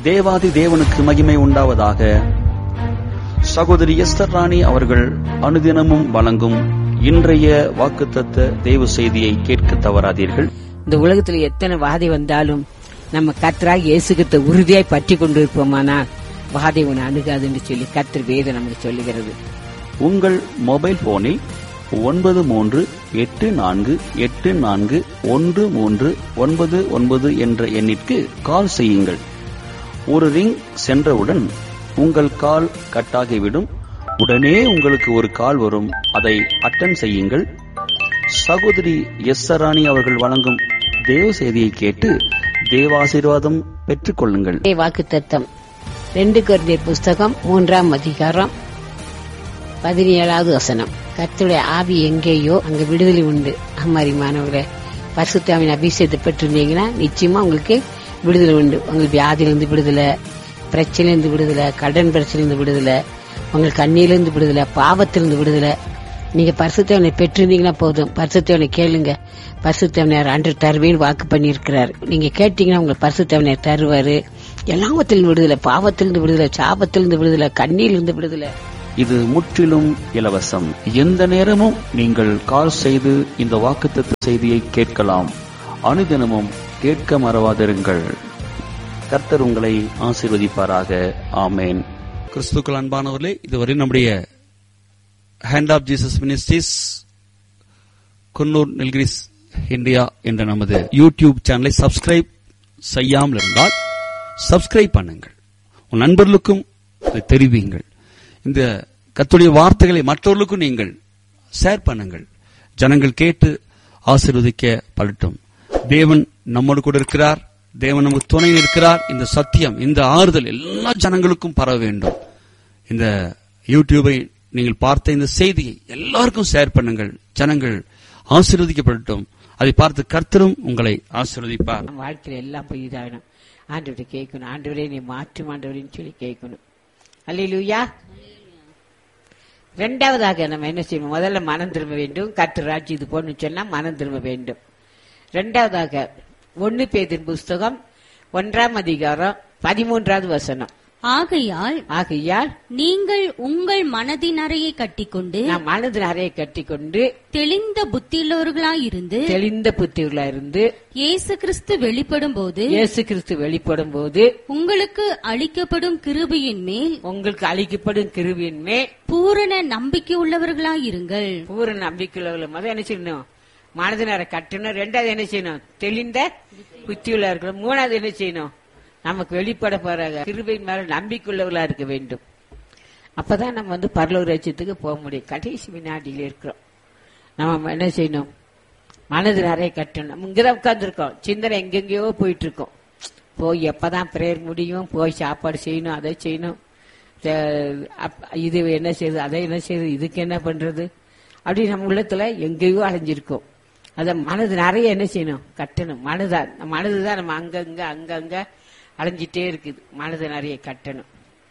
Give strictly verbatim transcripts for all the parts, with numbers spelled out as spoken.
தேவாதி தேவனுக்கு மகிமை உண்டாவதாக. சகோதரி எஸ்தர் ராணி அவர்கள் அனுதினமும் வழங்கும் இன்றைய வாக்குத்தத்த தேவ செய்தியை கேட்க தவறாதீர்கள். இந்த உலகத்துல எத்தனை வாதை வந்தாலும் நம்ம கர்த்தராகிய இயேசு கிறிஸ்துவை உறுதியாய் பற்றி கொண்டிருப்போமானால் வாதை உன்னை அணுகாதுன்னு சொல்லி கர்த்தர் வேதம் நமக்கு சொல்லுகிறது. உங்கள் மொபைல் போனில் ஒன்பது மூன்று எட்டு நான்கு எட்டு நான்கு ஒன்று மூன்று ஒன்பது ஒன்பது என்ற எண்ணிற்கு கால் செய்யுங்கள். ஒரு ரிங் சென்றவுடன் உங்கள் கால் கட்டாகிவிடும். உடனே உங்களுக்கு ஒரு கால் வரும். அதை அட்டன் செய்யுங்கள். சகோதரி எஸ்தர் ராணி அவர்கள் வழங்கும் தேவ செய்தியை கேட்டு தேவாசீர்வாதம் பெற்றுக் கொள்ளுங்கள். வாக்குத்தத்தம் ரெண்டு கொரிந்தியர் புஸ்தகம் மூன்றாம் அதிகாரம் பதினேழாவது வசனம். கர்த்தருடைய ஆவி எங்கேயோ அங்க விடுதலை உண்டு. அம்மாரி மாணவர்களே, பரிசுத்தாவின் அபிஷேகத்தை பெற்றிருந்தீங்கன்னா நிச்சயமா உங்களுக்கு விடுதலை உண்டு. உங்களுக்கு வியாதியிலிருந்து விடுதலை, பிரச்சனையிலிருந்து விடுதலை, கடன் பிரச்சனையிலிருந்து விடுதலை, உங்களுக்கு கண்ணியிலிருந்து விடுதலை, பாவத்திலிருந்து விடுதலை. நீங்க பரிசுத்தவனை பெற்றிருந்தீங்கன்னா போதும். பரிசுத்தவனை கேளுங்க. பரிசுத்தவனர் அன்று தருவேன்னு வாக்கு பண்ணியிருக்கிறார். நீங்க கேட்டீங்கன்னா உங்களுக்கு பரிசுத்தவனர் தருவாரு. எல்லாவத்திலிருந்து விடுதலை, பாவத்திலிருந்து விடுதலை, சாபத்திலிருந்து விடுதலை, கண்ணியிலிருந்து விடுதலை. இது முற்றிலும் இலவசம். எந்த நேரமும் நீங்கள் கால் செய்து இந்த வாக்குத்தத்த செய்தியை கேட்கலாம். அனுதினமும் கேட்க மறவாதிருங்கள். கர்த்தர் உங்களை ஆசீர்வதிப்பாராக. ஆமேன். கிறிஸ்துக்கள் அன்பானவர்களே, இதுவரை நம்முடைய hand of Jesus ministries Coonoor Nilgiris India என்ற நமது யூடியூப் சேனலை சப்ஸ்கிரைப் செய்யாமல் இருந்தால் சப்ஸ்கிரைப் பண்ணுங்கள். உன் நண்பர்களுக்கும் அதை தெரிவியுங்கள். இந்த கர்த்தருடைய வார்த்தைகளை மற்றவர்களுக்கும் நீங்கள் ஷேர் பண்ணுங்கள். ஜனங்கள் கேட்டு ஆசீர்வதிக்கப்படட்டும். தேவன் நம்மோடு கூட இருக்கிறார். தேவன் நமக்கு துணை இருக்கிறார். இந்த சத்தியம், இந்த ஆறுதல் எல்லா ஜனங்களுக்கும் பரவ வேண்டும். இந்த யூடியூபை நீங்கள் பார்த்த இந்த செய்தியை எல்லாருக்கும் ஷேர் பண்ணுங்கள். ஜனங்கள் ஆசீர்வதிக்கப்படட்டும். அதை பார்த்து கர்த்தரும் உங்களை ஆசீர்வதிப்பார். வாழ்க்கையில எல்லாம் போய் இதாகணும். ஆண்டவரை கேட்கணும். ஆண்டவரே நீ மாற்றும் ஆண்டவரின்னு சொல்லி கேட்கணும். அல்லேலூயா. இரண்டாவதாக நம்ம என்ன செய்யணும்? முதல்ல மனம் திரும்ப வேண்டும். கர்த்தர் ராஜ்யம் இது போன்னு சொன்னா மனம் திரும்ப வேண்டும். இரண்டாவதாக ஒன்னு பேதின் புஸ்தகம் ஒன்றாம் அதிகாரம் பதிமூன்றாவது வசனம். ஆகையால் ஆகையால் நீங்கள் உங்கள் மனதின் அறையை கட்டிக்கொண்டு நான் மனதின் அறையை கட்டிக்கொண்டு தெளிந்த புத்தியுள்ளவர்களாயிருந்து தெளிந்த புத்தியுள்ளவர்களாயிருந்து இயேசு கிறிஸ்து வெளிப்படும் போது இயேசு கிறிஸ்து வெளிப்படும் போது உங்களுக்கு அளிக்கப்படும் கிருபையின் மேல் உங்களுக்கு அளிக்கப்படும் கிருபையின் மேல் பூரண நம்பிக்கை உள்ளவர்களாயிருங்கள். பூரண நம்பிக்கை உள்ளவர்கள் முதல் என்ன செய்யணும்? மனதின் அறை கட்டணும். ரெண்டாவது என்ன செய்யணும்? தெளிந்த புத்தியுள்ளவர்கள். மூணாவது என்ன செய்யணும்? நமக்கு வெளிப்பட போற கிருபையின் மேல நம்பிக்கையுள்ளவர்களா இருக்க வேண்டும். அப்பதான் நம்ம வந்து பரலோக ராஜ்யத்துக்கு போக முடியும். கடைசி வினாடியில இருக்கிறோம். நம்ம என்ன செய்யணும்? மனது நிறைய கட்டணும். இங்கதான் உட்கார்ந்து இருக்கோம். சிந்தனை எங்கெங்கயோ போயிட்டு இருக்கோம். போய் எப்பதான் பிரேயர் முடியும், போய் சாப்பாடு செய்யணும், அதை செய்யணும், இது என்ன செய்யுது, அதை என்ன செய்யுது, இதுக்கு என்ன பண்றது, அப்படி நம்ம உள்ளத்துல எங்கேயோ அலைஞ்சிருக்கோம். அத மனது நிறைய என்ன செய்யணும்? கட்டணும். மனதா மனதுதான் நம்ம அங்கங்க அங்கங்க அலைஞ்சிட்டே இருக்குது. மனது நிறைய கட்டணும்.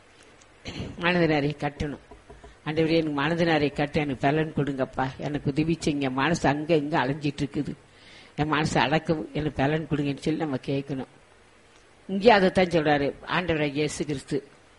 மனது நிறைய கட்டணும். ஆண்டவரே எனக்கு மனது நிறைய கட்ட எனக்கு பலன் கொடுங்கப்பா, எனக்கு உதவி செய்யுங்க. மனசு அங்க இங்க அலைஞ்சிட்டு இருக்குது, என் மனசு அடக்க எனக்கு பலன் கொடுங்கன்னு சொல்லி நம்ம கேட்கணும். இங்கே அதைத்தான் சொல்றாரு ஆண்டவராகிய இயேசு கிறிஸ்து.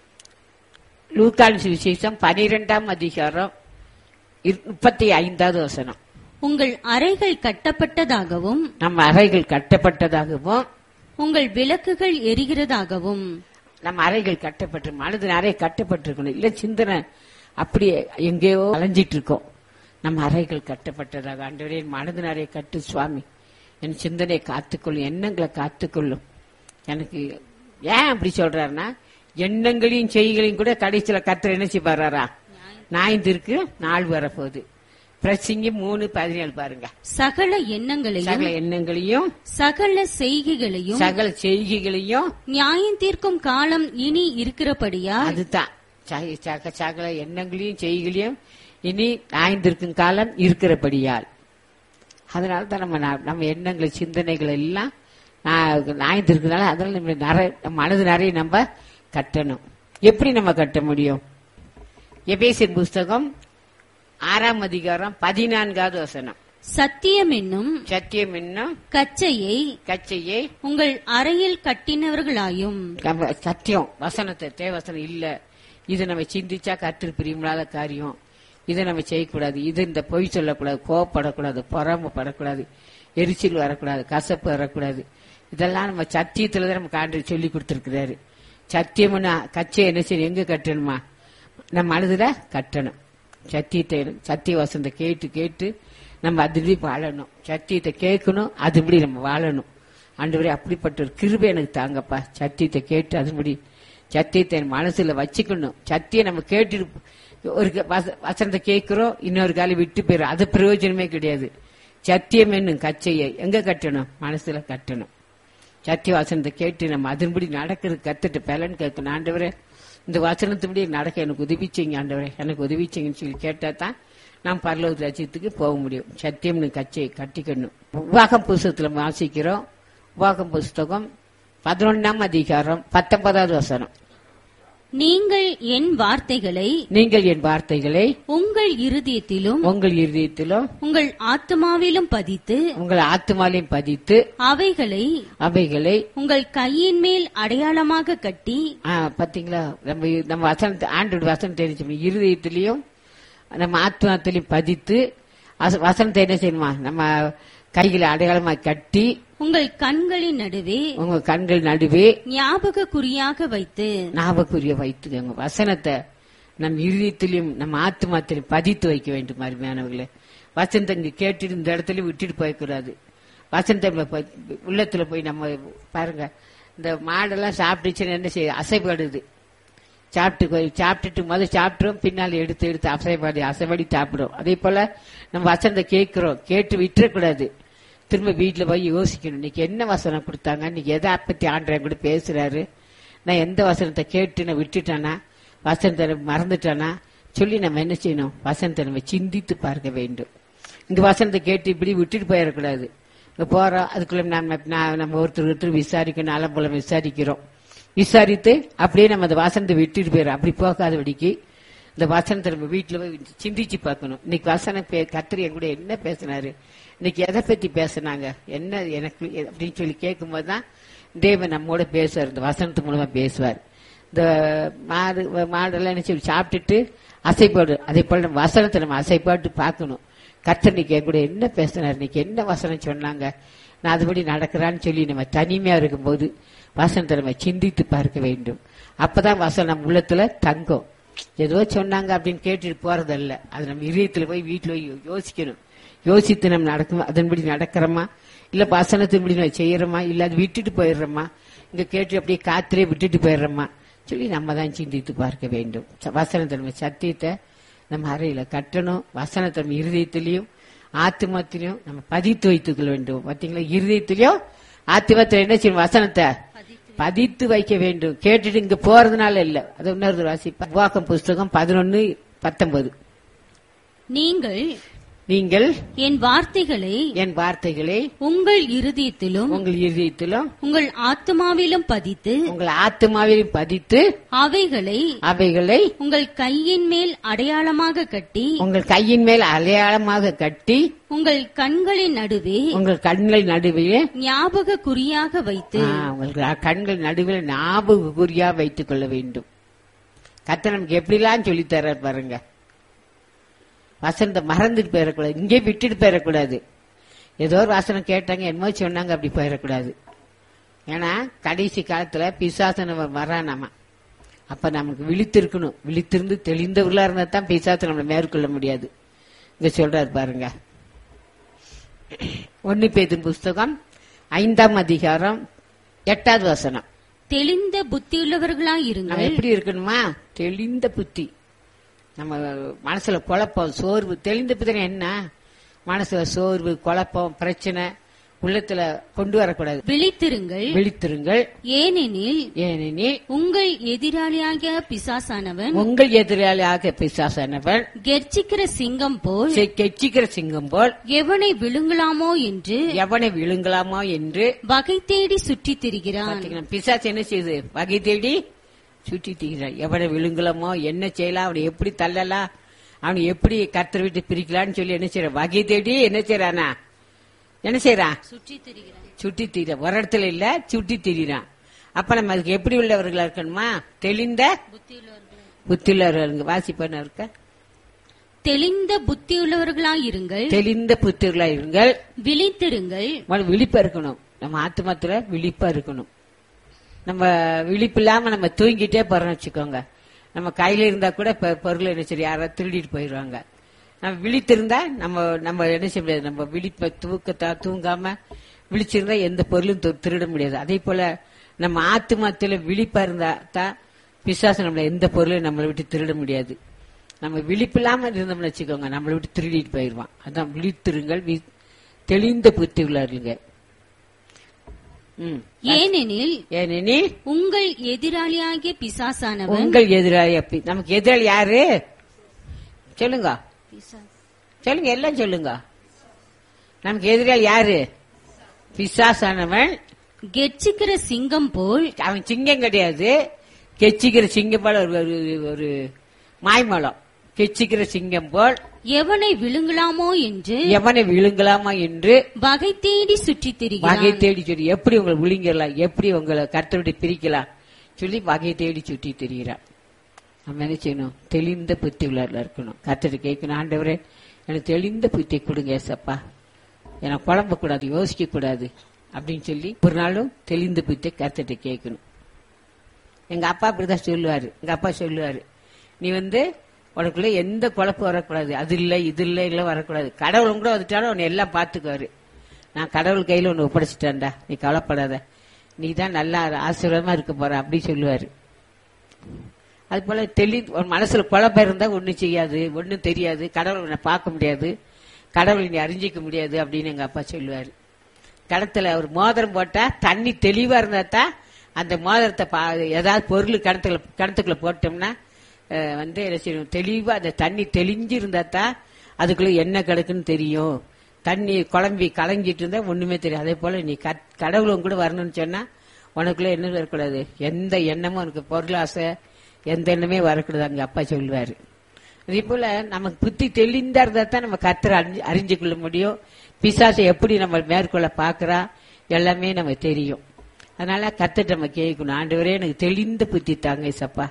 லூக்கான் சுவிசேஷம் பனிரெண்டாம் அதிகாரம் முப்பத்தி ஐந்தாவது வசனம். உங்கள் அறைகள் கட்டப்பட்டதாகவும் நம்ம அறைகள் கட்டப்பட்டதாகவும் உங்கள் விளக்குகள் எரிகிறதாகவும். நம்ம அறைகள் கட்டப்பட்டு மனது அறை கட்டப்பட்டிருக்கணும். இல்ல சிந்தனை அப்படியே எங்கேயோ அலைஞ்சிட்டு இருக்கோம். நம்ம அறைகள் கட்டப்பட்டதாக. ஆண்டவரே மனது அறையை கட்டு சுவாமி, என் சிந்தனையை காத்துக்கொள்ளும், எண்ணங்களை காத்துக்கொள்ளும். எனக்கு ஏன் அப்படி சொல்றாருன்னா, எண்ணங்களையும் செய்களையும் கூட கடைசியில கர்த்தர் என்ன செய்வாரா? நாய்ந்திருக்கு நாள் வரப்போகுது. பிரசங்கி மூணு பதினேழு பாருங்க. சகல எண்ணங்களையும் சகல எண்ணங்களையும் சகல செய்கைகளையும் சகல செய்கைகளையும் நியாயம் தீர்க்கும் காலம் இனி இருக்கிறபடியா. அதுதான் சகல எண்ணங்களையும் செய்கைகளையும் இனி நியாயம் தீர்க்கும் காலம் இருக்கிறபடியால். அதனால தான் நம்ம நம்ம எண்ணங்கள் சிந்தனைகள் எல்லாம் நியாயம் தீர்க்கிறதுனால அதனால நம்ம நிறைய மனது நிறைய நம்ம கட்டணும். எப்படி நம்ம கட்ட முடியும்? எபேசியர் புஸ்தகம் ஆறாம் அதிகாரம் பதினான்காவது வசனம். சத்தியம் என்னும் சத்தியம் என்னும் கச்சையை கச்சையை உங்கள் அறையில் கட்டினவர்களாயும். நம்ம சத்தியம் வசனத்தை தேவசனம் இல்ல, இது நம்ம சிந்திச்சா கர்த்தர் பிரியமில்லாத காரியம், இதை நம்ம செய்யக்கூடாது, இது இந்த பொய் சொல்லக்கூடாது, கோவப்படக்கூடாது, பொறாமப்படக்கூடாது, எரிச்சல் வரக்கூடாது, கசப்பு வரக்கூடாது, இதெல்லாம் நம்ம சத்தியத்துலதான் நமக்கு ஆண்டவர் சொல்லி கொடுத்திருக்கிறாரு. சத்தியம்னா கச்சை என்ன செய்யணும், எங்க கட்டணுமா, நம்ம மனதுல கட்டணும். சத்தியத்தை சத்திய வசனத்தை கேட்டு கேட்டு நம்ம அதுபடி வாழணும். சத்தியத்தை கேட்கணும், அதுபடி நம்ம வாழணும். ஆண்டவரே அப்படிப்பட்ட ஒரு கிருபை எனக்கு தாங்கப்பா. சத்தியத்தை கேட்டு அதுபடி சத்தியத்தை மனசுல வச்சுக்கணும். சத்தியம் நம்ம கேட்டு ஒரு வசனத்தை கேட்கிறோம், இன்னொரு காலம் விட்டு போயிடும், அது பிரயோஜனமே கிடையாது. சத்தியம் என்னும் கச்சையை எங்க கட்டணும், மனசுல கட்டணும். சத்திய வசனத்தை கேட்டு நம்ம அதன்படி நடக்கிறது கத்துட்டு பலன் கேட்கணும். ஆண்டவரே இந்த வசனத்துபடி நடக்க எனக்கு உதவிச்சிங்க, ஆண்டவரே எனக்கு உதவிச்சிங்கன்னு சொல்லி கேட்டா தான் நாம் பரலோக ராஜ்யத்துக்கு போக முடியும். சத்தியம்னு கச்சையை கட்டிக்கணும். உபாகம் புஸ்தகத்துல வாசிக்கிறோம். உபாகம் புஸ்தகம் பதினொன்னாம் அதிகாரம் பத்தொன்பதாவது வசனம். நீங்கள் என் வார்த்தைகளை நீங்கள் என் வார்த்தைகளை உங்கள் இருதயத்திலும் உங்கள் இருதயத்திலும் உங்கள் ஆத்மாவிலும் பதித்து உங்கள் ஆத்மாவிலும் பதித்து அவைகளை அவைகளை உங்கள் கையின் மேல் அடையாளமாக கட்டி. பாத்தீங்களா, நம்ம நம்ம வசனத்தை ஆண்டோட வசனம் தெரிஞ்சு இருதயத்திலையும் நம்ம ஆத்மாத்திலையும் பதித்து வசனத்தை என்ன செய்யணுமா, நம்ம கைகளை அடையாளமா கட்டி உங்கள் கண்களின் நடுவே உங்க கண்கள் நடுவே ஞாபக குறியாக வைத்து ஞாபகக்குரிய வைத்துக்கோங்க. வசனத்தை நம் இருதயத்திலையும் நம்ம ஆத்மாத்திலையும் பதித்து வைக்க வேண்டும். அருமையானவர்களே, வசனத்தை இங்க கேட்டுட்டு இந்த இடத்துல விட்டுட்டு போயக்கூடாது. வசனத்தை உள்ளத்துல போய் நம்ம பாருங்க, இந்த மாடெல்லாம் சாப்பிட்டுச்சுன்னு என்ன செய்ய அசைப்படுது. சாப்பிட்டு சாப்பிட்டுட்டு முதல் சாப்பிட்டோம், பின்னால் எடுத்து எடுத்து அசைபாடி அசைபாடி சாப்பிடும். அதே போல நம்ம வசனத்தை கேட்கிறோம், கேட்டு விட்டுறக்கூடாது. திரும்ப வீட்டுல போய் யோசிக்கணும், இன்னைக்கு என்ன வசனம் கொடுத்தாங்க, இன்னைக்கு எதை பத்தி ஆண்டவன் கூட பேசுறாரு, நான் எந்த வசனத்தை கேட்டு நான் விட்டுட்டானா, வசனத்தை மறந்துட்டானா சொல்லி நம்ம என்ன செய்யணும், வசனத்தை நம்ம சிந்தித்து பார்க்க வேண்டும். இந்த வசனத்தை கேட்டு இப்படி விட்டுட்டு போயிடக்கூடாது. இங்க போறோம், அதுக்குள்ள நம்ம நம்ம ஒருத்தர் ஒருத்தர் விசாரிக்கணும், அலம்பலம் விசாரிக்கிறோம். விசாரித்து அப்படியே நம்ம அந்த வசனத்தை விட்டுட்டு போயிடும். அப்படி போகாதபடிக்கு இந்த வசனத்தை நம்ம வீட்டுல போய் சிந்திச்சு பார்க்கணும். இன்னைக்கு வசனம் கர்த்தர் என் கூட என்ன பேசினாரு, இன்னைக்கு எதை பத்தி பேசினாங்க, என்ன எனக்கு அப்படின்னு சொல்லி கேட்கும் போதுதான் தேவன் நம்மோட பேசுவார், இந்த வசனத்து மூலமா பேசுவார். இந்த மாடு மாடெல்லாம் என்ன சொல்லி சாப்பிட்டுட்டு அசைப்பாடு, அதே போல நம்ம வசனத்தை நம்ம அசைப்பாட்டு பார்க்கணும். கர்த்தர் இன்னைக்கு என் கூட என்ன பேசினார், இன்னைக்கு என்ன வசனம் சொன்னாங்க, நான் அதுபடி நடக்கிறான்னு சொல்லி நம்ம தனிமையா இருக்கும்போது வசனத்தை நம்ம சிந்தித்து பார்க்க வேண்டும். அப்பதான் வசனம் நம்ம உள்ளத்துல தங்கும். ஏதோ சொன்னாங்க அப்படின்னு கேட்டுட்டு போறதல்ல, அது நம்ம இதயத்துல போய் வீட்டுல போய் யோசிக்கணும். யோசித்து நம்ம நடக்கும், அதன்படி நடக்கிறோமா, இல்ல வசனத்தின்படி நம்ம செய்யறோமா, இல்ல அது விட்டுட்டு போயிடுறோமா, இங்க கேட்டு அப்படியே காத்திலே விட்டுட்டு போயிடுறோமா சொல்லி நம்ம தான் சிந்தித்து பார்க்க வேண்டும். வசனத்தை நம்ம சத்தியத்தை நம்ம அறையில கட்டணும். வசனத்தை நம்ம இருதயத்திலையும் ஆத்மத்திலையும் நம்ம பதித்து வைத்துக் கொள்ள வேண்டும். பாத்தீங்களா, இருதயத்திலையும் ஆத்மத்தில என்ன செய்யும், வசனத்தை பதித்து வைக்க வேண்டும். கேட்டுட்டு இங்க போறதுனால இல்ல. அது இன்னொரு வாசிப்பா, உபாகம் புஸ்தகம் பதினொன்னு பத்தொன்பது. நீங்கள் நீங்கள் என் வார்த்தைகளை என் வார்த்தைகளை உங்கள் இருதயத்திலும் உங்கள் இருதயத்திலும் உங்கள் ஆத்மாவிலும் பதித்து உங்கள் ஆத்மாவிலும் பதித்து அவைகளை அவைகளை உங்கள் கையின் மேல் அடையாளமாக கட்டி உங்கள் கையின் மேல் அடையாளமாக கட்டி உங்கள் கண்களின் நடுவே உங்கள் கண்கள் நடுவே ஞாபக குறியாக வைத்து உங்கள் கண்கள் நடுவில் ஞாபக குறியா வைத்துக் கொள்ள வேண்டும். கர்த்தர் நமக்கு எப்படிலாம் சொல்லி தர பாருங்க. வசனத்தை மறந்துட்டு போயிடக்கூடாது, இங்கே விட்டுட்டு போயிடக்கூடாது. ஏதோ ஒரு வசனம் கேட்டாங்க, என்னமோ சொன்னாங்க, அப்படி போயிடக்கூடாது. ஏன்னா கடைசி காலத்துல பிசாசன வரானாமா. அப்ப நமக்கு விழித்திருக்கணும். விழித்திருந்து தெளிந்தவர்களா இருந்தா தான் பிசாசை நம்மளை மேற்கொள்ள முடியாது. இங்க சொல்றாரு பாருங்க, ஒன்னு பேதுரு புஸ்தகம் ஐந்தாம் அதிகாரம் எட்டாவது வசனம். தெளிந்த புத்தியுள்ளவர்களாய் இருங்கள். நம்ம எப்படி இருக்கணுமா, தெளிந்த புத்தி. நம்ம மனசுல குழப்பம், சோர்வு, தெளிந்த புத்தி என்ன, மனசுல சோர்வு, குழப்பம், பிரச்சனை உள்ளத்துல கொண்டு வரக்கூடாது. விழித்திருங்கள் விழித்திருங்கள் ஏனெனில் ஏனெனில் உங்கள் எதிராளியாகிய பிசாசானவன் உங்கள் எதிராளியாக பிசாசானவன் கெர்ச்சிக்கிற சிங்கம் போல் கெச்சிக்கிற சிங்கம் போல் எவனை விழுங்கலாமோ என்று எவனை விழுங்கலாமோ என்று வகை தேடி சுற்றித் திரிகிறான். பிசாசு என்ன செய்யுது, வகை தேடி சுற்றி திரிகிறான். எவனை விழுங்கலாமோ, என்ன செய்யலாம், அவனை எப்படி தள்ளலாம், அவனை எப்படி கர்த்தர் விட்டு பிரிக்கலான்னு சொல்லி என்ன செய்யறான்? வகை தேடி என்ன செய்யறானா? என்ன செய்யறான்? சுற்றி திரிகிறான். சுட்டி திரியா ஒரு இடத்துல இல்ல, சுட்டி திரிறான். அப்ப நம்ம அதுக்கு எப்படி உள்ளவர்களா இருக்கணுமா? தெளிந்த புத்தியுள்ளவர்கள். வாசிப்பன இருக்க தெளிந்த புத்தியுள்ளவர்களாயிருங்கள். தெளிந்த புத்தியுள்ளவர்களாயிருங்கள். விழித்திருங்கள். விழிப்பா இருக்கணும். நம்ம ஆத்மாத்துல விழிப்பா இருக்கணும். நம்ம விழிப்பு இல்லாம நம்ம தூங்கிட்டே போறோம்னு வச்சுக்கோங்க, நம்ம கையில இருந்தா கூட பொருள் என்ன சரி யாராவது திருடிட்டு போயிடுவாங்க. நம்ம விழித்திருந்தா நம்ம நம்ம என்ன செய்ய முடியாது. நம்ம விழிப்ப தூக்கத்தா தூங்காம விழிச்சிருந்தா எந்த பொருளும் திருட முடியாது. அதே போல நம்ம ஆத்மாத்துல விழிப்பா இருந்தா தான் பிசாசு நம்மள எந்த பொருளும் நம்மளை விட்டு திருட முடியாது. நம்ம விழிப்பு இல்லாம இருந்தோம்னு வச்சுக்கோங்க, நம்மளை விட்டு திருடிட்டு போயிடுவான். அதான் விழித்திருங்கள், தெளிந்த புத்தி உள்ளாருங்க. ஏனெனில் ஏனெனில் உங்கள் எதிராளியாகிய பிசாசானவன். உங்கள் எதிராளி. நமக்கு எதிராளி யாரு சொல்லுங்க, சொல்லுங்க, எல்லாம் சொல்லுங்க. நமக்கு எதிராளி யாரு? பிசாசானவன். கெச்சிக்கிற சிங்கம் போல். அவன் சிங்கம் கிடையாது, கெச்சிக்கிற சிங்கம் போல ஒரு ஒரு மாய்மலம். கெச்சிக்கிற சிங்கம் போல் எவனை விழுங்கலாமோ என்று எவனை விழுங்கலாமா என்று வகை தேடி சுற்றி திரிகிறான். வகை தேடி சொல்லி எப்படி உங்களை விழுங்கலாம், எப்படி உங்களை கர்த்தரோட பிரிக்கலாம் சொல்லி வகை தேடி சுற்றி திரிகிறான். நம்ம என்ன செய்யணும்? தெளிந்த புத்தி உள்ளவர்களா இருக்கணும். கர்த்தரை கேட்கணும், ஆண்டவரே எனக்கு தெளிந்த புத்தி கொடுங்க ஏசப்பா, எனக்கு குழம்ப கூடாது, யோசிக்க கூடாது அப்படின்னு சொல்லி ஒரு நாளும் தெளிந்த புத்தியை கர்த்தரை கேட்கணும். எங்க அப்பா அப்படிதான் சொல்லுவாரு. எங்க அப்பா சொல்லுவாரு, நீ வந்து உனக்குள்ள எந்த குழப்பம் வரக்கூடாது, அது இல்ல இது இல்ல இல்ல வரக்கூடாது. கடவுளும் கூட வந்துட்டாலும் உன்னை எல்லாம் பாத்துக்குவாரு. நான் கடவுள் கையில ஒன்னு ஒப்படைச்சிட்டேன்டா, நீ கவலைப்படாத, நீ தான் நல்லா ஆசீர்வாதமா இருக்க போற அப்படி சொல்லுவாரு. அது போல தெளி மனசுல குழப்பம் இருந்தா ஒன்னும் செய்யாது, ஒன்னும் தெரியாது, கடவுள் உன்னை பார்க்க முடியாது, கடவுள் நீ அறிஞ்சிக்க முடியாது அப்படின்னு எங்க அப்பா சொல்லுவாரு. கடத்துல ஒரு மோதிரம் போட்டா தண்ணி தெளிவா இருந்தா தான் அந்த மோதிரத்தை ஏதாவது பொருள் கிணத்துல கிணத்துக்குள்ள போட்டோம்னா வந்து என்ன செய்யணும்? தெளிவா அந்த தண்ணி தெளிஞ்சு இருந்தா தான் அதுக்குள்ள என்ன கிடக்குன்னு தெரியும். தண்ணி குழம்பி கலங்கிட்டு இருந்தா ஒண்ணுமே தெரியும். அதே போல நீ கடவுளும் கூட வரணும்னு சொன்னா உனக்குள்ள என்ன வரக்கூடாது, எந்த எண்ணமும் உனக்கு பொருளாசை எந்த எண்ணமே வரக்கூடாது அங்க அப்பா சொல்லுவாரு. அதே போல நமக்கு புத்தி தெளிந்தா இருந்தா தான் நம்ம கர்த்தரை அறிஞ்சு கொள்ள முடியும். பிசாசை எப்படி நம்ம மேற்கொள்ள பாக்குறா எல்லாமே நம்ம தெரியும். அதனால கர்த்தரை நம்ம கேட்கணும், ஆண்டவரே எனக்கு தெளிந்த புத்தி தாங்க சப்பா.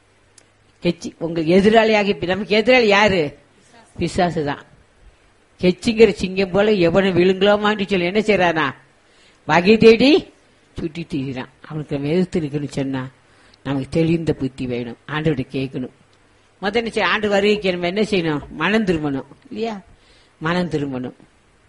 கெச்சி உங்க எதிராளியாகி, நமக்கு எதிராளி யாரு? பிசாசு தான். கெச்சிங்கிற சிங்கம் போல எவனை விழுங்கலாமான்னு சொல்லி என்ன செய்யறானா? வகை தேடி சுட்டி தீரான். அவனுக்கு நம்ம எதிர்த்து நிக்கணும் சொன்னா நமக்கு தெளிந்த புத்தி வேணும். ஆண்டோட கேட்கணும். முதல்ல ஆண்டு வருகைக்கு நம்ம என்ன செய்யணும்? மனம் திரும்பணும் இல்லையா? மனம் திரும்பணும்.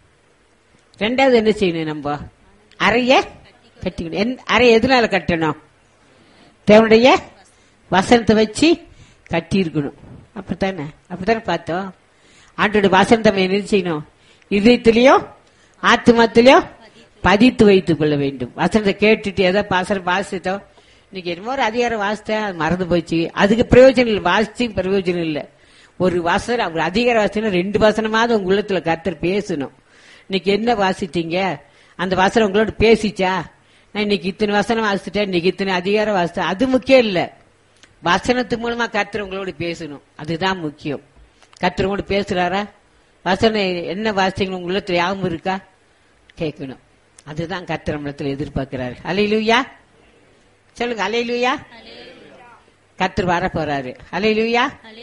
ரெண்டாவது என்ன செய்யணும்? நம்ம அறைய கட்டிக்கணும். அறை எதனால கட்டணும்? தேவனுடைய வசனத்தை வச்சு கட்டி இருக்கணும். அப்படித்தானே அப்படித்தானே பார்த்தோம். ஆண்டோட வசனத்தை என்ன செய்யணும்? இதயத்திலயும் ஆத்மாத்திலயும் பதித்து வைத்துக் கொள்ள வேண்டும். வசனத்தை கேட்டுட்டு ஏதோ பாசனம் வாசித்தோம், இன்னைக்கு என்னமோ ஒரு அதிகாரம் வாசித்தேன், அது மறந்து போச்சு, அதுக்கு பிரயோஜனம் இல்லை. வாசிச்சு பிரயோஜனம் இல்லை. ஒரு வசனம் ஒரு அதிகாரம் வாசினா ரெண்டு வசனமாவது உங்க உள்ளத்துல கர்த்தர் பேசணும். இன்னைக்கு என்ன வாசித்தீங்க? அந்த வசனம் உங்களோட பேசிச்சா? நான் இன்னைக்கு இத்தனை வசனம் வாசிச்சுட்டேன், இன்னைக்கு இத்தனை அதிகாரம் வாசித்தேன், அது முக்கியம் இல்ல. வசனத்து மூலமா கர்த்தர் உங்களோட பேசணும், அதுதான் முக்கியம். கர்த்தர் உங்களோட பேசுறாரா? வசனம் என்ன வாசித்தீங்க உங்க உள்ளத்துல யாவும் இருக்கா கேட்கணும். அதுதான் கர்த்தர் நம்மளத்துல எதிர்பார்க்கிறாரு. அல்லேலூயா சொல்லுங்க, அல்லேலூயா. கர்த்தர் வர போறாரு. அல்லேலூயா.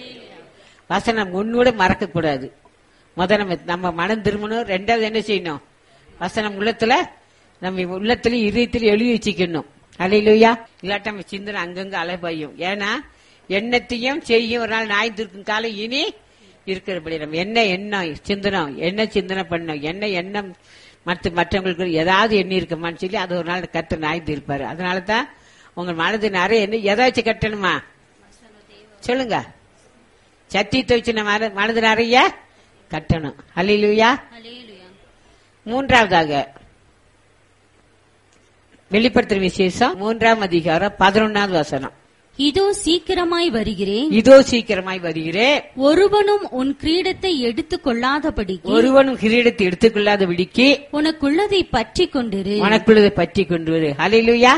வசனம் ஒன்னோட மறக்க கூடாது. முத நம்ம நம்ம மனம் திரும்பணும். ரெண்டாவது என்ன செய்யணும்? வசனம் உள்ளத்துல நம்ம உள்ளத்துல இதயத்துல எழுதி வச்சுக்கணும். அல்லேலூயா. இல்லாட்ட நம்ம சிந்தனை அங்கங்க அலைபாயும். ஏன்னா எண்ணத்தையும் செய்யும் ஒரு நாள் நாய் இருக்கும் காலம் இனி இருக்கிறபடி நம்ம என்ன எண்ணம் சிந்தனம் என்ன சிந்தனை பண்ணோம், என்ன எண்ணம் மற்ற மற்றவங்களுக்கு ஏதாவது எண்ணி இருக்குமான்னு சொல்லி அது ஒரு நாள் கர்த்தர் நாய்ந்து இருப்பாரு. அதனாலதான் உங்க மனது நிறைய என்ன எதை வச்சு கட்டணுமா சொல்லுங்க? சத்தியத்தை வச்சு நம்ம மனது நிறைய கட்டணும். அல்லேலூயா. மூன்றாவதாக வெளிப்படுத்துற விசேஷம் மூன்றாம் அதிகாரம் பதினொன்னாவது வசனம். இதோ சீக்கிரமாய் வருகிறேன், இதோ சீக்கிரமாய் வருகிறேன், ஒருவனும் உன் கிரீடத்தை எடுத்துக் கொள்ளாதபடி ஒருவனும் கிரீடத்தை எடுத்துக் கொள்ளாதபடிக்கு உனக்குள்ளதை பற்றி கொண்டிரு, உனக்குள்ளதை பற்றி கொண்டு வரு. அல்லேலூயா.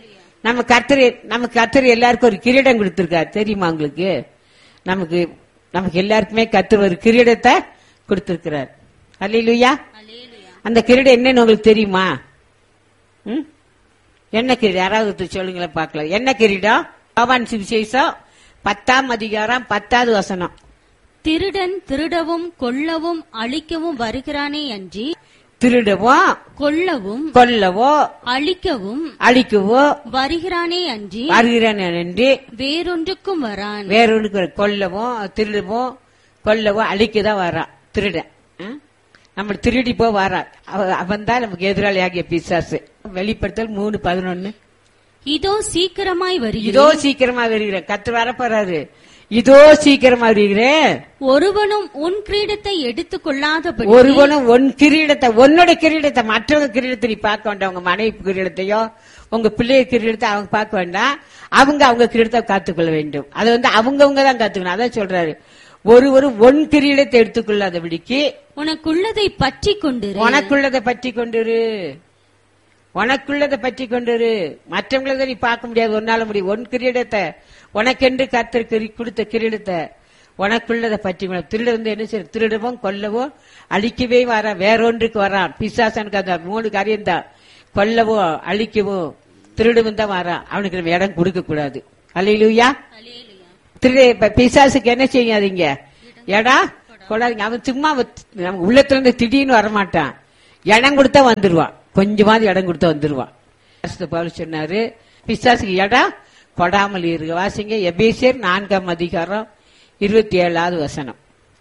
நம்ம கர்த்தர் நம்ம கர்த்தர் எல்லாருக்கும் ஒரு கிரீடம் கொடுத்திருக்காரு தெரியுமா உங்களுக்கு? நமக்கு நமக்கு எல்லாருக்குமே கர்த்தர் ஒரு கிரீடத்தை கொடுத்திருக்கிறார். அல்லேலூயா. அந்த கிரீடம் என்னன்னு உங்களுக்கு தெரியுமா? ம்? என்ன கிரீடம்? யாராவது சொல்லுங்களேன் பார்க்கலாம். என்ன கிரீடம்? யோவான் சுவிசேஷம் பத்தாம் அதிகாரம் பத்தாவது வசனம். திருடன் திருடவும் கொல்லவும் அழிக்கவும் வருகிறானே அன்றி திருடவும் கொல்லவும் கொல்லவோ அழிக்கவும் அழிக்கவோ வருகிறானே அன்றி வருகிறான் என்று வேறொன்றுக்கும் வரான். வேறொன்று கொல்லவும் திருடவும் கொல்லவும் அழிக்கதான் வரான் திருடன். ம்? நம்ம திருடி போ வரான். அவன் தான் நமக்கு எதிராளி ஆகிய பிசாசு. வெளிப்படுத்தல் மூணு பதினொன்னு. இதோ சீக்கிரமாய் வருகிறேன். இதோ சீக்கிரமா வருகிறேன். கர்த்தர் வரப்போறாரு. இதோ சீக்கிரமா வருகிறேன். ஒருவனும் உன் கிரீடத்தை எடுத்துக் கொள்ளாதபடி ஒருவனும் உன் கிரீடத்தை, உன்னோட கிரீடத்தை, மற்றவங்க கிரீடத்தை நீ பார்க்க வேண்டாம். உங்க மனைவி கிரீடத்தையோ உங்க பிள்ளைய கிரீடத்தை அவங்க பார்க்க வேண்டாம். அவங்க அவங்க கிரீடத்தை காத்துக்கொள்ள வேண்டும். அது வந்து அவங்கவுங்க தான் காத்துக்கணும். அதான் சொல்றாரு, ஒருவரும் ஒன் கிரீடத்தை எடுத்துக்கொள்ளாதபடிக்கு உனக்குள்ளதை பற்றி கொண்டிரு. உனக்குள்ளதை பற்றி கொண்டிரு. உனக்குள்ளதை பற்றி கொண்டிரு. மற்றவங்களதை நீ பார்க்க முடியாது. ஒன்னால முடியும். ஒன் கிரீடத்தை, உனக்கென்று கர்த்தர் கொடுத்த கிரீடத்தை உனக்குள்ளதை பற்றி. திருட வந்து என்ன செய்ய? திருடவும் கொல்லவோ அழிக்கவே வர, வேறொன்றுக்கு வரான். பிசாசனுக்கு அந்த மூணு காரியம் தான். கொல்லவோ அழிக்கவோ திருடவும் தான் வரான். அவனுக்கு நம்ம இடம் கொடுக்க கூடாது. அல்லேலூயா. திருட பிசாசுக்கு என்ன செய்யாதீங்க? எடா கொடாதீங்க. அவன் சும்மா நம்ம உள்ளத்துல இருந்து திடீர்னு வரமாட்டான். இடம் கொடுத்தா வந்துருவான். கொஞ்சமாவது இடம் கொடுத்தா வந்துருவான். பவுல் சொன்னாரு, பிசாசுக்கு இடம் கொடாமல் இருக்க. வாசிங்க எபேசியர் நான்காம் அதிகாரம் இருபத்தி ஏழாவது வசனம்.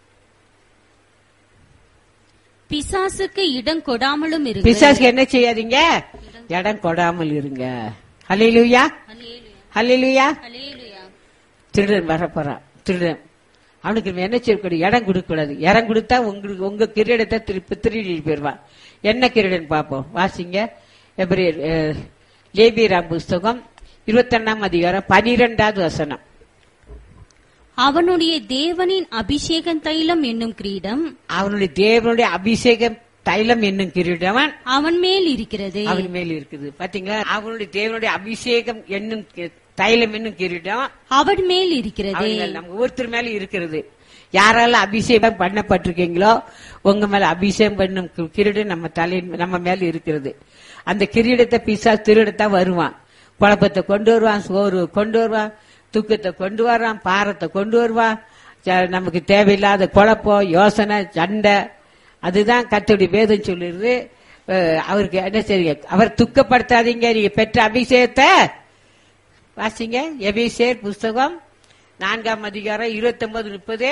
பிசாசுக்கு இடம் கொடாமலும் இருங்க. பிசாசுக்கு என்ன செய்யாதீங்க? இடம் கொடாமல் இருங்க. அல்லேலூயா. அல்லேலூயா. திருடன் வரப்போறான். திருடன் அவனுக்கு என்ன செய்யக்கூடாது? இடம் கொடுக்க கூடாது. இடம் கொடுத்தா உங்களுக்கு உங்க கிரீடத்தை திருப்பி திருடி போயிருவான். என்ன கிரீடன் பார்ப்போம். வாசிங்க எபிரேயர் லேவியராம் புஸ்தகம் இருபத்தி ஒன்னாம் அதிகாரம் பனிரெண்டாவது வசனம். அவனுடைய தேவனின் அபிஷேகம் தைலம் என்னும் கிரீடம், அவனுடைய தேவனுடைய அபிஷேகம் தைலம் என்னும் கிரீடம் அவன் மேல் இருக்கிறது. அவன் மேல் இருக்குது. பாத்தீங்களா? அவனுடைய தேவனுடைய அபிஷேகம் என்னும் தைலம் என்னும் கிரீடம் அவன் மேல் இருக்கிறது. நம்ம ஒவ்வொருத்தர் மேல இருக்கிறது. யாரால அபிஷேகம் பண்ணப்பட்டிருக்கீங்களோ உங்க மேல அபிஷேகம் பண்ணும் கிரீடம் நம்ம தலை நம்ம மேல இருக்கிறது. அந்த கிரீடத்தை பிசாசு திருடத்தான் வருவான். குழப்பத்தை கொண்டு வருவான், சோறு கொண்டு வருவான், தூக்கத்தை கொண்டு வர்றான், பாரத்தை கொண்டு வருவான். நமக்கு தேவையில்லாத குழப்பம், யோசனை, சண்டை. அதுதான் கர்த்தருடைய வேதம் சொல்லிடுது. அவருக்கு என்ன செய்ய? அவர் துக்கப்படுத்தாதீங்க. நீங்க பெற்ற அபிஷேகத்தை வாசிங்க. எபேசியர் புஸ்தகம் நான்காம் அதிகாரம் இருபத்தி ஒன்பது முப்பது.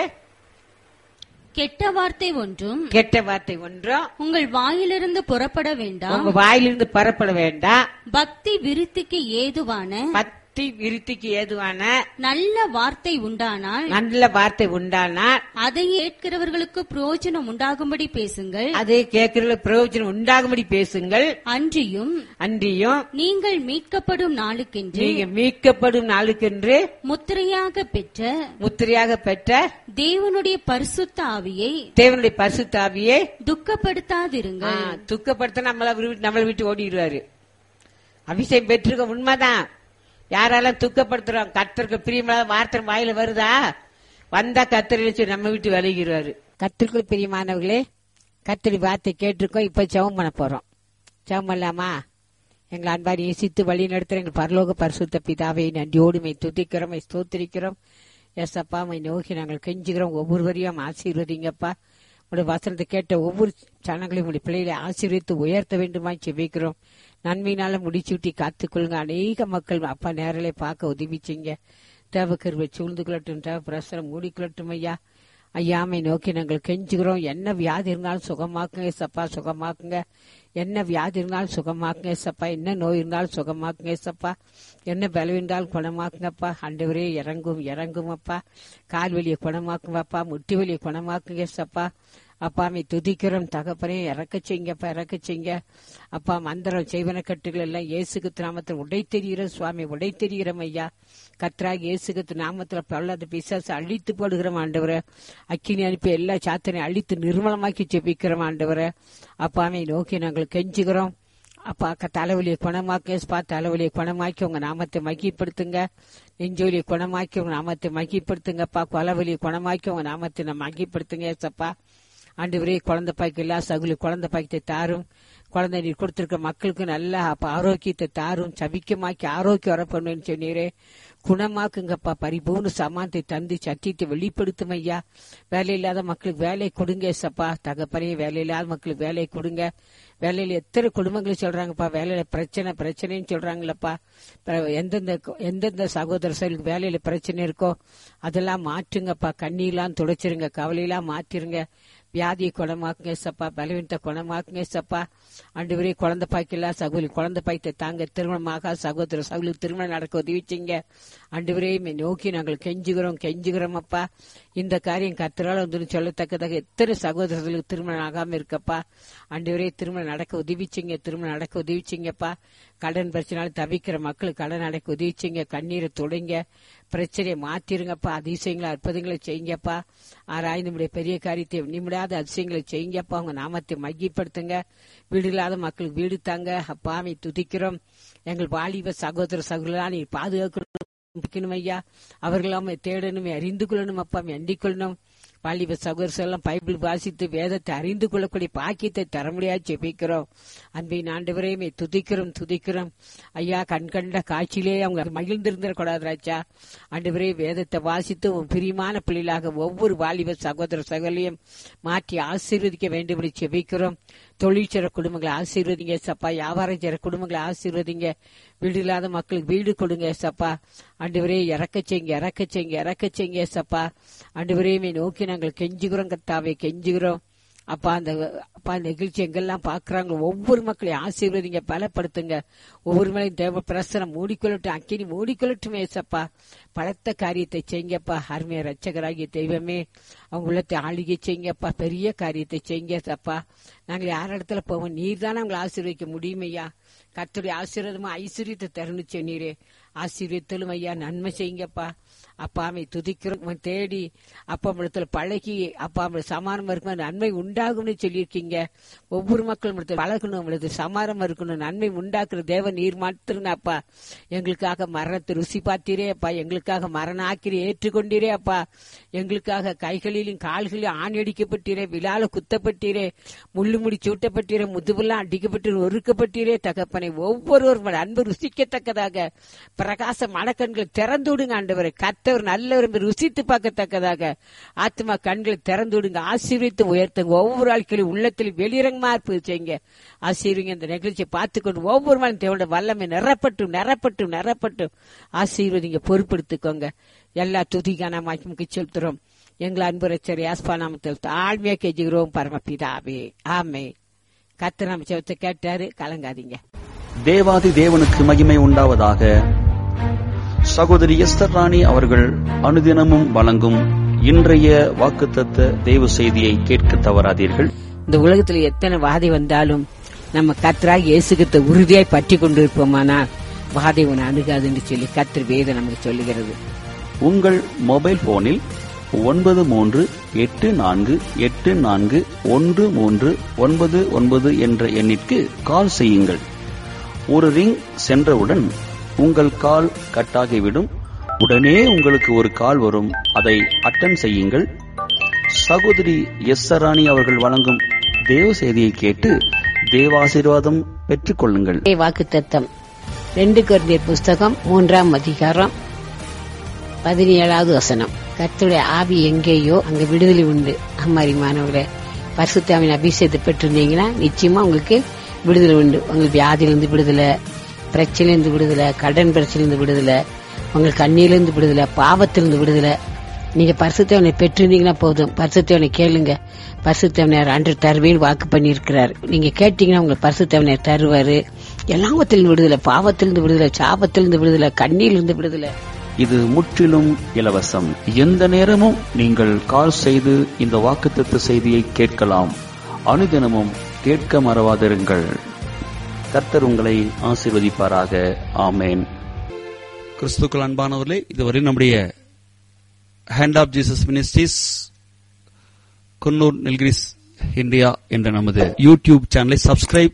கெட்ட வார்த்தை ஒன்றும் கெட்ட வார்த்தை ஒன்றும் உங்கள் வாயிலிருந்து புறப்பட வேண்டாம். உங்க வாயிலிருந்து புறப்பட வேண்டாம். பக்தி விருத்திக்கு ஏதுவான பக்தி விருத்திக்கு ஏதுவான நல்ல வார்த்தை உண்டானால் நல்ல வார்த்தை உண்டானால் அதை கேட்கிறவர்களுக்கு பிரயோஜனம் உண்டாகும்படி பேசுங்கள். அதை கேட்கிறவர்களுக்கு பிரயோஜனம் உண்டாகும்படி பேசுங்கள். அன்றியும் அன்றியும் நீங்கள் மீட்கப்படும் நாளுக்கென்று நீங்க மீட்கப்படும் நாளுக்கென்று முத்திரையாக பெற்ற முத்திரையாக பெற்ற தேவனுடைய பரிசுத்த ஆவியை தேவனுடைய பரிசுத்த ஆவியை துக்கப்படுத்தாதிருங்கள். துக்கப்படுத்த நம்மள நம்மளை விட்டு ஓடிடுவாரு. அபிஷேகம் பெற்றிருக்க உண்மைதான். யாரெல்லாம் துக்கப்படுத்துறோம்? கர்த்தருக்கு பிரியமான வார்த்தை வாயில வருதா? வந்தா கர்த்தர் நம்ம விட்டு விலகிடுவாரு. கர்த்தருக்கு பிரியமானவர்களே, கர்த்தரி வார்த்தை கேட்டிருக்கோம். இப்ப ஜெபம் பண்ண போறோம். ஜெபம் பண்ணலாமா? எங்களை அன்பாரி நேசித்து வழி நடத்துற எங்கள் பரலோக பரிசுத்த பிதாவை நன்றியோடுமை துதிக்கிறோம், ஸ்தோத்திரிக்கிறோம். எஸ் அப்பா, மை நோக்கி நாங்கள் கெஞ்சுகிறோம். ஒவ்வொருவரையும் ஆசீர்வதிங்கப்பா. உடைய வசனத்தை கேட்ட ஒவ்வொரு சனங்களையும் உடைய பிள்ளைகளை ஆசீர்வித்து உயர்த்த வேண்டுமா செபிக்கிறோம். நன்மையினால முடிச்சுட்டி காத்துக்கொள்ளுங்க. அநேக மக்கள் அப்பா நேரலை பார்க்க உதவிச்சிங்க. தேவ கருவை சூழ்ந்து கொள்ளட்டும், தேவ பிரசரம் மூடிக்கொள்ளட்டும். ஐயா ஐயாமை நோக்கி நாங்கள் கெஞ்சுகிறோம். என்ன வியாதி இருந்தாலும் சுகமாக்குங்க சப்பா, சுகமாக்குங்க. என்ன வியாதி இருந்தாலும் சுகமாக்குங்க சப்பா. என்ன நோய் இருந்தாலும் சுகமாக்குங்க சப்பா. என்ன பலவீனம் இருந்தாலும் குணமாக்குங்கப்பா. ஆண்டவரே இறங்கும் இறங்கும் அப்பா. கால் வலியை குணமாக்குங்கப்பா, முட்டி வலியை குணமாக்குங்க சப்பா. அப்பாமை துதிக்கிறோம் தகப்பனே. இறக்க செய்யுங்கப்பா, இறக்க செய்யுங்க அப்பா. மந்திரம் செய்வன கட்டுகள் எல்லாம் இயேசுகிறிஸ்து நாமத்தில் உடை தெரிகிறோம் சுவாமி, உடை தெரிகிறோம் ஐயா. கர்த்தராகிய இயேசுகிறிஸ்து நாமத்தில் பல்லாத பிசாசு அழித்து போடுகிறோம் ஆண்டவரே. அக்கினி அனுப்பி எல்லா சாத்தனையும் அழித்து நிர்மலமாக்கி ஜெபிக்கிறோம் ஆண்டவரே. அப்பாமை நோக்கி நாங்கள் கெஞ்சுகிறோம். அப்பா தலைவலியை குணமாக்க ஏசப்பா, தலைவலியை குணமாக்கி உங்க நாமத்தை மகிப்படுத்துங்க. நெஞ்சொலியை குணமாக்கி உங்க நாமத்தை மகிப்படுத்துங்கப்பா. கொலவலியை குணமாக்கி உங்க நாமத்தை மகிப்படுத்துங்க ஏசப்பா. ஆண்டவரே, குழந்தை பாய்க்கு எல்லா சகுலி குழந்தை பாய்க்கத்தை தாரும். குழந்தை நீர் கொடுத்திருக்க மக்களுக்கு நல்ல ஆரோக்கியத்தை தாரும். சபிக்கமாக்கி ஆரோக்கியம் வரப்பண்ணுன்னு சொன்னீரே, குணமாக்குங்கப்பா. பரிபூர்ண சமானத்தை தந்து சத்தியத்தை வெளிப்படுத்தும் ஐயா. வேலை இல்லாத மக்களுக்கு வேலை கொடுங்க ஏசப்பா. தகப்பனே, வேலை இல்லாத மக்களுக்கு வேலை கொடுங்க. வேலையில எத்தனை குடும்பங்களை சொல்றாங்கப்பா, வேலையில பிரச்சனை பிரச்சனைன்னு சொல்றாங்களப்பா. எந்தெந்த எந்தெந்த சகோதர சர்களுக்கு வேலையில பிரச்சனை இருக்கோ அதெல்லாம் மாற்றுங்கப்பா. கண்ணீர்லாம் துடைச்சிருங்க, கவலையெல்லாம் மாற்றிருங்க. வியாதியை குணமாக்குங்க சப்பா, பலவீனத்தை குணமாக்குங்க சப்பா. ஆண்டவரே, குழந்தை பாய்க்கெல்லாம் சகோதரி குழந்தை பாய்த்தை தாங்க, திருமணமாக சகோதர சகோதரி திருமணம் நடக்க உதவிச்சிங்க. ஆண்டவரே, நோக்கி நாங்கள் கெஞ்சுகிறோம் கெஞ்சுகிறோம் அப்பா. இந்த காரியம் கர்த்தரால் வந்து சொல்லத்தக்கதாக எத்தனை சகோதரர்களுக்கு திருமணம் ஆகாம இருக்கப்பா. ஆண்டவரே, திருமணம் நடக்க உதவிச்சிங்க, திருமணம் நடக்க உதவிச்சிங்கப்பா. கடன் பிரச்சனால தவிக்கிற மக்களுக்கு கடன் நடக்க உதவிச்சிங்க. கண்ணீரை தொடங்க, பிரச்சனையை மாத்திருங்கப்பா. அதிசயங்களை அற்புதங்களை செய்யுங்கப்பா. ஆராய்ந்து பெரிய காரியத்தை நிமிடாத அதிசயங்களை செய்யுங்கப்பா. உங்க நாமத்தை மகிப்படுத்துங்க. வீடு இல்லாத மக்களுக்கு வீடு தாங்க அப்பா. அவை துதிக்கிறோம். எங்கள் வாலிப சகோதர சகோதரா நீ பாதுகாக்கணும் ஐயா. அவர்களாம தேடணுமே, அறிந்து கொள்ளணும் அப்பா, எண்டிக் கொள்ளணும். வாலிப சகோதரர் எல்லாம் பைபிள் வாசித்து வேதத்தை அறிந்து கொள்ளக்கூடிய பாக்கியத்தை தர முடியாது ஜெபிக்கிறோம். அன்பின் ஆண்டவரையுமே துதிக்கிறோம் துதிக்கிறோம் ஐயா. கண்கண்ட காட்சியிலே அவங்க மகிழ்ந்திருந்திடக்கூடாது ராஜா. ஆண்டவரே, வேதத்தை வாசித்து பிரியமான பிள்ளைகளாக ஒவ்வொரு வாலிப சகோதர சகோதரியும் மாற்றி ஆசீர்வதிக்க வேண்டும் என்று ஜெபிக்கிறோம். தொழிற்சர குடும்பங்களை ஆசீர்வதிங்க சப்பா. வியாபாரம் செய்யற குடும்பங்களை ஆசீர்வதிங்க. வீடு இல்லாத மக்களுக்கு வீடு கொடுங்க சப்பா. ஆண்டவரே, இறக்க செய்யுங்க இறக்க செய்யுங்க இறக்க செய்யுங்க சப்பா. ஆண்டவரையுமே நோக்கி நாங்கள் கெஞ்சுகிறோம் கர்த்தாவே, கெஞ்சுகிறோம் அப்பா. அந்த அப்பா நிகழ்ச்சி எங்கெல்லாம் பாக்குறாங்க ஒவ்வொரு மக்களையும் ஆசீர்வதிங்க, பலப்படுத்துங்க. ஒவ்வொரு மேலையும் தேவ பிரசனம் மூடிக்கொள்ளட்டும், அக்கினி மூடிக்கொள்ளட்டும் ஏசப்பா. பலத்த காரியத்தை செய்யுங்கப்பா. அருமைய ரட்சகராகிய தெய்வமே, அவங்க உள்ளத்தை ஆளுகை செய்யுங்கப்பா. பெரிய காரியத்தை செய்யுங்க சப்பா. நாங்கள் யார் இடத்துல போவோம், நீர் தானே அவங்களை ஆசீர்வதிக்க முடியுமையா. கர்த்தருடைய ஆசீர்வாதமா ஐஸ்வர்யத்தை தருணுச்சு நீரே. ஆசீர்வதித்தலும் ஐயா, நன்மை செய்யுங்கப்பா. அப்பாமை துதிக்கிறோம் தேடி அப்பா இடத்துல பழகி அப்பா சமானம் இருக்கணும், நன்மை உண்டாகும்னு சொல்லியிருக்கீங்க. ஒவ்வொரு மக்களும் இடத்துல பழகணும், அவங்களுக்கு சமானம் இருக்கணும், நன்மை உண்டாக்குற தேவன் நீர் மாத்திருங்க அப்பா. எங்களுக்காக மரணத்தை ருசி பார்த்தீரே அப்பா. எங்களுக்காக மரண ஆக்கிரி ஏற்றுக்கொண்டீரே அப்பா. எங்களுக்காக கைகளிலும் கால்களிலும் ஆணி அடிக்கப்பட்டீரே, விழால குத்தப்பட்டீரே, முள்ளு முடி சூட்டப்பட்டீரே, முதுவெல்லாம் அடிக்கப்பட்டு ஒருக்கப்பட்டீரே தகப்பனை. ஒவ்வொருவரும் அன்பு ருசிக்கத்தக்கதாக பிரகாச மனக்கண்கள் திறந்து விடுங்க ஆண்டவரை. கர்த்தர் நல்லவர் ருசித்து பார்க்கத்தக்கதாக ஆத்மா கண்களை திறந்து விடுங்க. ஆசீர்வித்து உயர்த்துங்க. ஒவ்வொரு ஆட்களையும் உள்ளத்தில் வெளிரங்கமா இருப்பது செய்யுங்க. ஆசீர்வதிங்க. இந்த நிகழ்ச்சியை பார்த்துக்கொண்டு ஒவ்வொரு நாளும் தேவனுடைய வல்லமை நிரப்பட்டும் நிரப்பட்டும் நிரப்பட்டும் ஆசீர்வதிங்க, பொறுப்படுத்திக்கோங்க. எல்லா துதிக்கான மாய்க்கு செலுத்துறோம். எங்களை அன்பு ரட்சகர் யாஸ்பா நாமத்தில் தாழ்மையா கெஞ்சுகிறோம் பரமபிதாவே, ஆமே. கர்த்தர் நம்ம செவத்தை கேட்டாரு, கலங்காதீங்க. தேவாதி தேவனுக்கு மகிமை உண்டாவதாக. சகோதரி எஸ்தர் ராணி அவர்கள் அனுதினமும் வழங்கும் இன்றைய வாக்குத்தத்த தேவ செய்தியை கேட்க தவறாதீர்கள். இந்த உலகத்தில் எத்தனை வாதை வந்தாலும் நம்ம கர்த்தராகிய இயேசு கிறிஸ்துவை உறுதியாய் பற்றி கொண்டிருப்போமானால் வாதை உன்னை அணுகாதுன்னு சொல்லி கர்த்தர் வேதம் நமக்கு சொல்லுகிறது. உங்கள் மொபைல் போனில் ஒன்பது மூன்று எட்டு நான்கு எட்டு நான்கு ஒன்று மூன்று ஒன்பது ஒன்பது என்ற எண்ணிற்கு கால் செய்யுங்கள். ஒரு ரிங் சென்றவுடன் உங்கள் கால் கட்டாகிவிடும். உடனே உங்களுக்கு ஒரு கால் வரும், அதை அட்டன் செய்யுங்கள். சகோதரி எஸ் ராணி அவர்கள் வழங்கும் தேவ செய்தியை கேட்டு தேவாசீர்வாதம் பெற்றுக் கொள்ளுங்கள். வாக்குத்தத்தம் ரெண்டு கொரிந்தியர் புஸ்தகம் மூன்றாம் அதிகாரம் பதினேழாவது வசனம். கர்த்தருடைய ஆவி எங்கேயோ அங்க விடுதலை உண்டு. அம்மாரி மாணவர்களே, பரிசுத்தாவின் அபிஷேகத்தை பெற்றிருந்தீங்கன்னா நிச்சயமா உங்களுக்கு விடுதலை உண்டு. உங்களுக்கு வியாதியிலிருந்து விடுதலை, பிரச்சனையிலிருந்து விடுதலை, கடன் பிரச்சனையிலிருந்து விடுதலை, உங்களுக்கு கண்ணியிலிருந்து விடுதலை, பாவத்திலிருந்து விடுதலை. நீங்க பரிசுத்தவனை பெற்றிருந்தீங்கன்னா போதும். பரிசுத்தவனை கேளுங்க. பரிசுத்தவனர் அன்று தருவேன்னு வாக்கு பண்ணியிருக்கிறார். நீங்க கேட்டீங்கன்னா உங்களுக்கு பரிசுத்தவனர் தருவாரு. எல்லாவத்திலிருந்து விடுதலை, பாவத்திலிருந்து விடுதலை, சாபத்திலிருந்து விடுதலை, கண்ணியிலிருந்து விடுதலை. இது முற்றிலும் இலவசம். எந்த நேரமும் நீங்கள் கால் செய்து இந்த வாக்குத்தத்த செய்தியை கேட்கலாம். அனுதினமும் கேட்க மறவாதிருங்கள். கர்த்தர் உங்களை ஆசீர்வதிப்பாராக. ஆமேன். கிறிஸ்துக்கள் அன்பானவர்களே, இதுவரை நம்முடைய hand of Jesus ministries Coonoor, Nilgiris, India என்ற நமது யூடியூப் சேனலை சப்ஸ்கிரைப்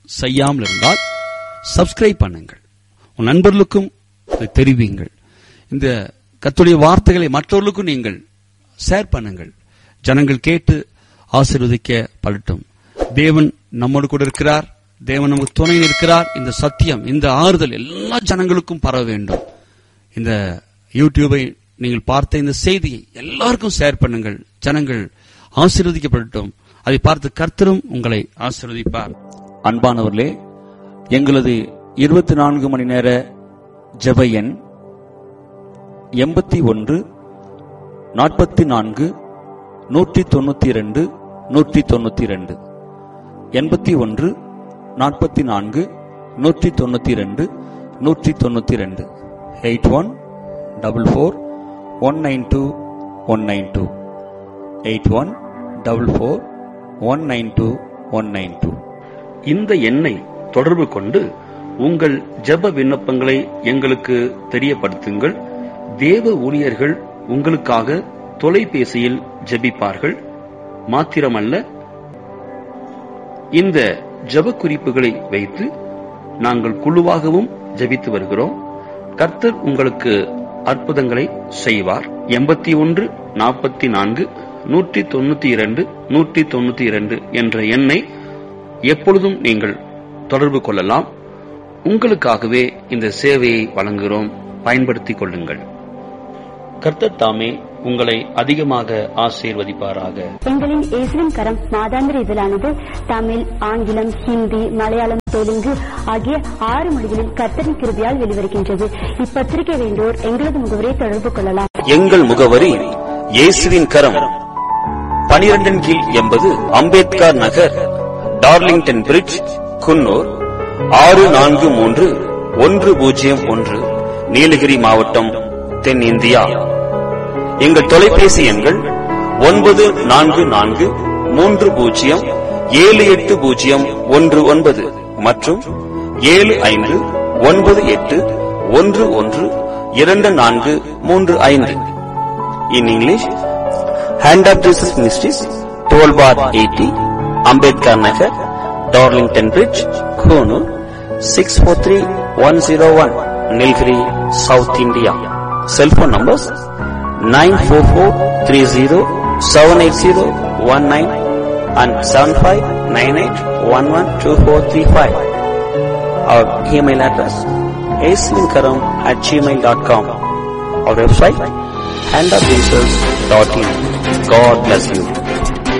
செய்யாமல் இருந்தால் சப்ஸ்கிரைப் பண்ணுங்கள். உன் நண்பர்களுக்கும் இதை தெரிவிங்கள். இந்த கர்த்தருடைய வார்த்தைகளை மற்றவர்களுக்கும் நீங்கள் ஷேர் பண்ணுங்கள். ஜனங்கள் கேட்டு ஆசீர்வதிக்கப்படட்டும். தேவன் நம்மோடு கூட இருக்கிறார். தேவன் நமக்கு துணை இருக்கிறார். இந்த சத்தியம், இந்த ஆறுதல் எல்லா ஜனங்களுக்கும் பரவ வேண்டும். இந்த யூடியூபை நீங்கள் பார்த்த இந்த செய்தியை எல்லாருக்கும் ஷேர் பண்ணுங்கள். ஜனங்கள் ஆசீர்வதிக்கப்படட்டும். அதை பார்த்து கர்த்தரும் உங்களை ஆசீர்வதிப்பார். அன்பானவர்களே, எங்களது இருபத்தி நான்கு மணி நேர ஜெப எண் எண்பத்தி ஒன்று நாற்பத்தி நான்கு நூற்றி தொண்ணூத்தி இரண்டு நூற்றி தொண்ணூத்தி இரண்டு எண்பத்தி ஒன்று நாற்பத்தி நான்கு நூற்றி தொண்ணூத்தி இரண்டு நூற்றி தொண்ணூத்தி இரண்டு eight one double four one nine two one nine two eight one double four one nine two one nine two. இந்த எண்ணை தொடர்பு கொண்டு உங்கள் ஜெப விண்ணப்பங்களை எங்களுக்கு தெரியப்படுத்துங்கள். தேவ ஊழியர்கள் உங்களுக்காக தொலைபேசியில் ஜெபிப்பார்கள். மாத்திரமல்ல, இந்த ஜெப குறிப்புகளை வைத்து நாங்கள் குழுவாகவும் ஜெபித்து வருகிறோம். கர்த்தர் உங்களுக்கு அற்புதங்களை செய்வார். எண்பத்தி ஒன்று நாற்பத்தி நான்கு நூற்றி தொண்ணூத்தி இரண்டு நூற்றி தொண்ணூத்தி இரண்டு என்ற எண்ணை எப்பொழுதும் நீங்கள் தொடர்பு கொள்ளலாம். உங்களுக்காகவே இந்த சேவையை வழங்குகிறோம். பயன்படுத்திக் கொள்ளுங்கள். கர்த்தர் தாமே உங்களை அதிகமாக ஆசீர்வதிப்பாராக. எங்களின் இயேசுவின் கரம் மாதாந்திர இதழானது தமிழ், ஆங்கிலம், ஹிந்தி, மலையாளம், தெலுங்கு ஆகிய ஆறு மொழிகளில் கர்த்தரின் கிருபையால் வெளிவருகின்றது. இப்பத்திரிகை வேண்டோர் எங்களது முகவரியை தொடர்பு கொள்ளலாம். எங்கள் முகவரி இயேசுவின் கரம், பனிரெண்டின் கீழ் எண்பது அம்பேத்கர் நகர், டார்லிங்டன் பிரிட்ஜ், குன்னூர் ஆறு நான்கு மூன்று ஒன்று பூஜ்ஜியம் ஒன்று, நீலகிரி மாவட்டம், தென்னிந்தியா. எங்கள் தொலைபேசி எண்கள் ஒன்பது நான்கு நான்கு மூன்று பூஜ்ஜியம் ஏழு எட்டு பூஜ்ஜியம் ஒன்று ஒன்பது மற்றும் ஏழு ஐந்து ஒன்பது எட்டு ஒன்று ஒன்று இரண்டு நான்கு மூன்று ஐந்து. In English, Hand of Jesus Ministries, twelve bar eighty, Ambedkar Nagar, Darlington Bridge, Konoor, six four three one zero one, Nilgiri, South India. Cell phone numbers nine four four three zero seven eight zero one nine and seven five nine eight one one two four three five. Our email address aislinkaram at gmail dot com. Our website hand of jesus dot in. God bless you.